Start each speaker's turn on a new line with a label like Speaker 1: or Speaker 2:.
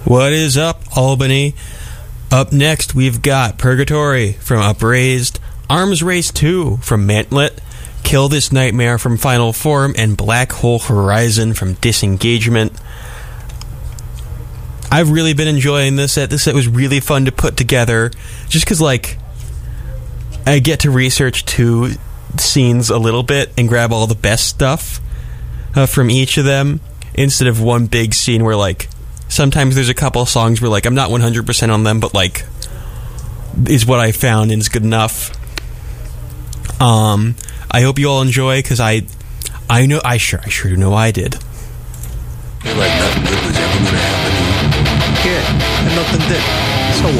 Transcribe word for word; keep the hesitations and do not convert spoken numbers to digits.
Speaker 1: What is up, Albany? Up next, we've got Purgatory from Upraised, Arms Race two from Mantlet, Kill This Nightmare from Final Form, and Black Hole Horizon from Disengagement. I've really been enjoying this set. This set was really fun to put together, just because, like, I get to research two scenes a little bit and grab all the best stuff uh, from each of them, instead of one big scene where, like, sometimes there's a couple of songs where, like, I'm not one hundred percent on them, but, like, is what I found and it's good enough. Um, I hope you all enjoy, because I, I know, I sure, I sure do know I did.
Speaker 2: Feel like nothing good was ever going to happen to you.
Speaker 3: Yeah, and nothing did. So